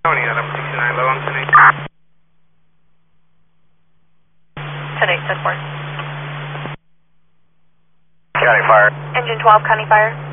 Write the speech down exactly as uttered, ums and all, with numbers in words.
Tony, uh, number sixty-nine low on ten eight. ten eight, ten four. County Fire. Engine twelve, County Fire.